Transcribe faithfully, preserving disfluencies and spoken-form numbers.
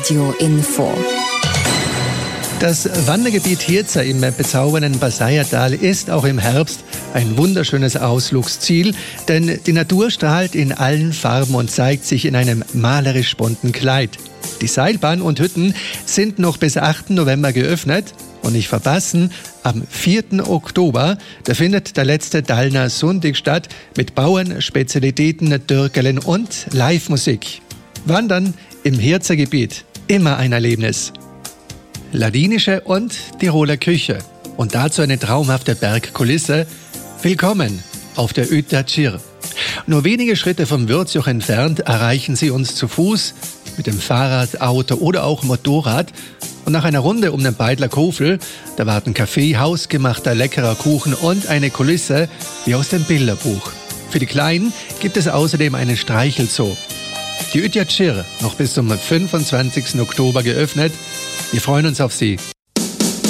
Radio Info. Das Wandergebiet Hirza im bezaubernden Basayertal ist auch im Herbst ein wunderschönes Ausflugsziel, denn die Natur strahlt in allen Farben und zeigt sich in einem malerisch bunten Kleid. Die Seilbahn und Hütten sind noch bis achten November geöffnet und nicht verpassen, am vierten Oktober, da findet der letzte Dallner Sonntag statt mit Bauern, Spezialitäten, Dürkelen und Live-Musik. Wandern im Hirzer Gebiet, immer ein Erlebnis. Ladinische und Tiroler Küche und dazu eine traumhafte Bergkulisse. Willkommen auf der Ütta Tschir. Nur wenige Schritte vom Würzjoch entfernt erreichen Sie uns zu Fuß, mit dem Fahrrad, Auto oder auch Motorrad. Und nach einer Runde um den Beidler Kofel, da warten Kaffee, hausgemachter leckerer Kuchen und eine Kulisse wie aus dem Bilderbuch. Für die Kleinen gibt es außerdem einen Streichelzoo. Die Ütta Tschir noch bis zum fünfundzwanzigsten Oktober geöffnet. Wir freuen uns auf Sie.